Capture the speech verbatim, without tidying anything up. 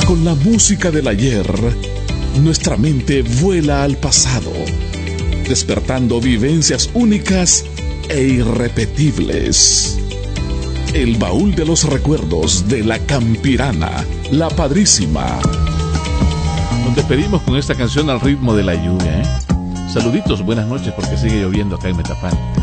Con la música del ayer, nuestra mente vuela al pasado, despertando vivencias únicas e irrepetibles. El baúl de los recuerdos de la campirana, la Padrísima. Nos despedimos con esta canción al ritmo de la lluvia, ¿eh? Saluditos, buenas noches, porque sigue lloviendo acá en Metapán.